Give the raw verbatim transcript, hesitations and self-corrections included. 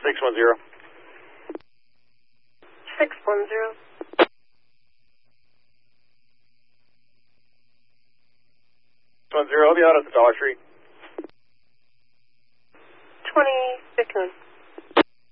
six one zero. six one zero. six one zero, I'll be out at the Dollar Tree. twenty fifteen.